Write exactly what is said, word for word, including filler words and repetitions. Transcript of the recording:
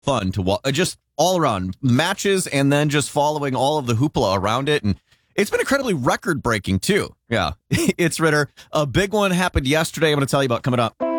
fun to watch. Just all around matches and then just following all of the hoopla around it. And it's been incredibly record breaking, too. Yeah, it's Ritter. A big one happened yesterday. I'm going to tell you about coming up.